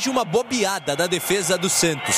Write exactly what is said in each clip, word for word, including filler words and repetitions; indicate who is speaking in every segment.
Speaker 1: de uma bobeada da defesa do Santos.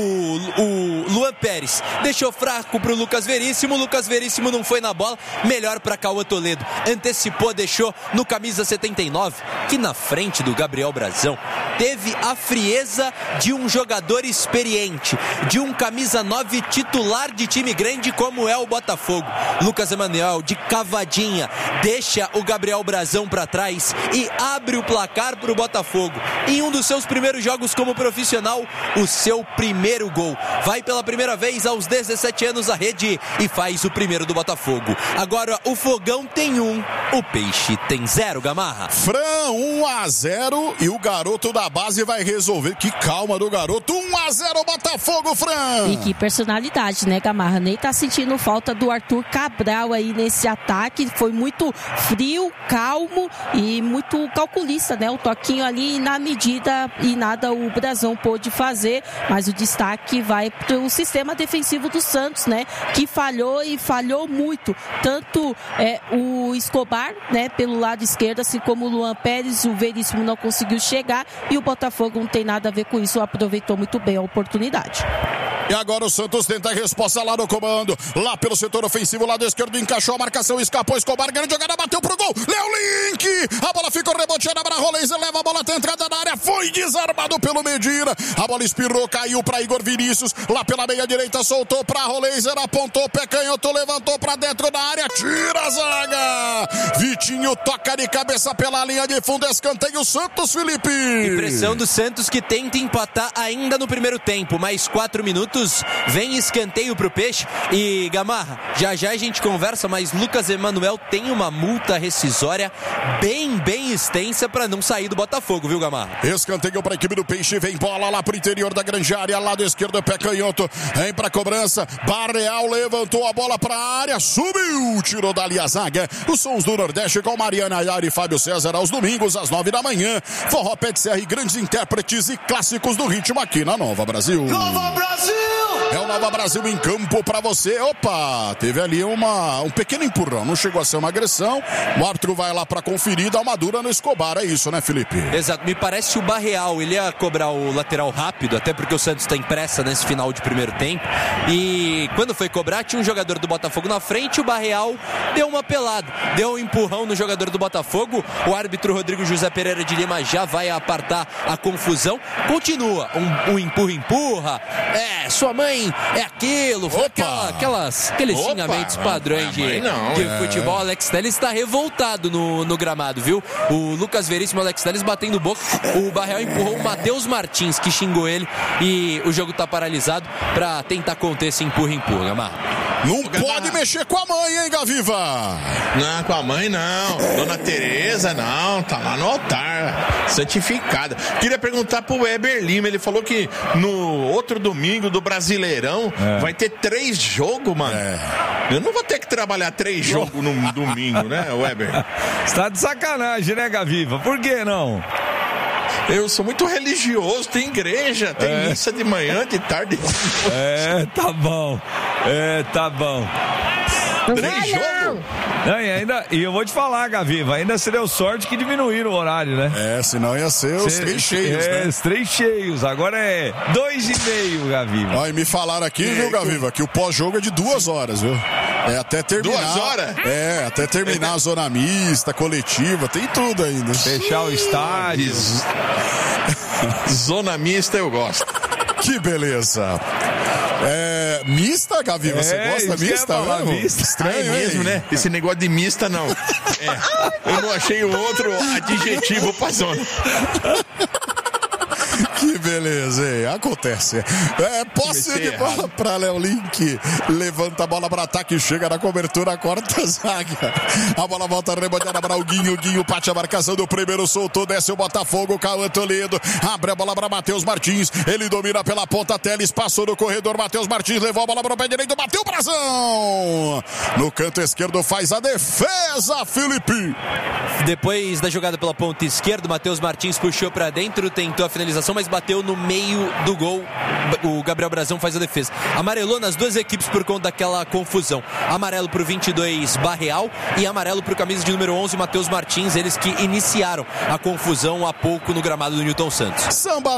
Speaker 1: O, o Luan Pérez deixou fraco pro Lucas Veríssimo, o Lucas Veríssimo não foi na bola, melhor para Cauã Toledo, antecipou, deixou no camisa setenta e nove, que na frente do Gabriel Brazão teve a frieza de um jogador experiente, de um camisa nove titular de time grande como é o Botafogo. Lucas Emanuel, de cavadinha, deixa o Gabriel Brazão para trás e abre o placar para o Botafogo. Em um dos seus primeiros jogos como profissional, o seu primeiro gol. Vai pela primeira vez aos dezessete anos à rede e faz o primeiro do Botafogo. Agora o Fogão tem um, o Peixe tem zero, Gamarra.
Speaker 2: Fran, um a zero e o garoto da base vai resolver. Que calma do garoto, um a zero Botafogo, Fran.
Speaker 3: E que personalidade, né, Gamarra? Nem tá sentindo falta do Arthur Cabral aí nesse ataque. Foi muito frio, calmo e muito calculista, né? O toquinho ali na medida e nada o Brazão pôde fazer, mas o destaque vai pro sistema defensivo do Santos, né? Que falhou e falhou muito. Tanto é, o Escobar, né, pelo lado esquerdo, assim como o Luan Pérez, o Veríssimo não conseguiu chegar e o Botafogo não tem nada a ver com isso, aproveitou muito bem a oportunidade.
Speaker 2: E agora o Santos tenta a resposta lá no comando. Lá pelo setor ofensivo, lado esquerdo, encaixou a marcação, escapou, Escobar, grande jogada, bateu pro gol. Léo Link! A bola ficou reboteada para Rolês, leva a bola até a entrada da área, foi desarmado pelo Medina. A bola espirrou, caiu para Igor Vinícius. Lá pela meia direita, soltou para Rolês, apontou, pé canhoto, levantou para dentro da área, tira a zaga. Vitinho toca de cabeça pela linha de fundo, escanteio Santos, Felipe.
Speaker 1: Impressão do Santos que tenta empatar ainda no primeiro tempo, mais quatro minutos. Vem escanteio pro Peixe e Gamarra, já já a gente conversa, mas Lucas Emanuel tem uma multa rescisória bem, bem extensa para não sair do Botafogo, viu, Gamarra?
Speaker 2: Escanteio para a equipe do Peixe, vem bola lá pro interior da grande área, lado esquerdo, pé canhoto, vem pra cobrança, Barreal levantou a bola pra área, subiu, tirou dali a zaga. Os sons do Nordeste com Mariana Ayara e Fábio César aos domingos às nove da manhã. Forró Pé de Serra e grandes intérpretes e clássicos do ritmo aqui na Nova Brasil.
Speaker 4: Nova Brasil!
Speaker 2: É o Nova Brasil em campo pra você. Opa, teve ali uma, um pequeno empurrão, não chegou a ser uma agressão. O árbitro vai lá pra conferir, dá uma dura no Escobar, é isso, né, Felipe?
Speaker 1: Exato, me parece o Barreal, ele ia cobrar o lateral rápido, até porque o Santos tem pressa nesse final de primeiro tempo. E quando foi cobrar, tinha um jogador do Botafogo na frente, o Barreal deu uma pelada, deu um empurrão no jogador do Botafogo. O árbitro Rodrigo José Pereira de Lima já vai apartar a confusão. Continua, um, um empurra-empurra, é, sua mãe é aquilo, aquela, aquelas, aqueles Opa, xingamentos padrões de, não, de é. futebol. Alex Telles está revoltado no, no gramado, viu? O Lucas Veríssimo, Alex Telles batendo boca. O Barreal empurrou o Matheus Martins, que xingou ele, e o jogo está paralisado para tentar conter esse empurra-empurra, Gamarra.
Speaker 2: Não pode mexer com a mãe, hein, Gaviva?
Speaker 5: Não, com a mãe não. Dona Tereza não, tá lá no altar, santificada. Queria perguntar pro Weber Lima, ele falou que no outro domingo do Brasileirão é. vai ter três jogos, mano. É. Eu não vou ter que trabalhar três jogos no domingo, né, Weber?
Speaker 6: Você tá de sacanagem, né, Gaviva? Por que não?
Speaker 5: Eu sou muito religioso, tem igreja, tem é. missa de manhã, de tarde.
Speaker 6: É, tá bom. É, tá bom.
Speaker 5: Três jogos?
Speaker 6: Não, e, ainda, e eu vou te falar, Gaviva, ainda se deu sorte que diminuíram o horário, né?
Speaker 2: É, senão ia ser os Cê, três cheios,
Speaker 6: é,
Speaker 2: né?
Speaker 6: os três cheios, agora é dois e meio, Gaviva.
Speaker 2: Ó, e me falaram aqui, é, viu, Gaviva, que o pós-jogo é de duas horas, viu? É até terminar.
Speaker 5: Duas horas?
Speaker 2: É, até terminar a zona mista, coletiva, tem tudo ainda.
Speaker 6: Fechar o estádio.
Speaker 5: Zona mista eu gosto.
Speaker 2: Que beleza. É, mista, Gavi, você
Speaker 6: é,
Speaker 2: gosta mista?
Speaker 6: Falar, mista?
Speaker 5: Estranho é mesmo, né? Esse negócio de mista, não. É, eu não achei o outro adjetivo pra zona.
Speaker 2: Que beleza, hein? Acontece. É, posse de bola para Léo Link. Levanta a bola para ataque, chega na cobertura, corta a zaga. A bola volta reboteada para o Guinho. Guinho parte a marcação do primeiro, soltou, desce o Botafogo. Cauã Toledo abre a bola para Matheus Martins. Ele domina pela ponta, Teles passou no corredor. Matheus Martins levou a bola para o pé direito, bateu o Brazão. No canto esquerdo faz a defesa, Felipe.
Speaker 1: Depois da jogada pela ponta esquerda, Matheus Martins puxou para dentro, tentou a finalização, mas bateu no meio do gol. O Gabriel Brazão faz a defesa. Amarelou nas duas equipes por conta daquela confusão. Amarelo pro vinte e dois, Barreal, e amarelo pro camisa de número onze, Matheus Martins. Eles que iniciaram a confusão há pouco no gramado do Newton Santos.
Speaker 2: Samba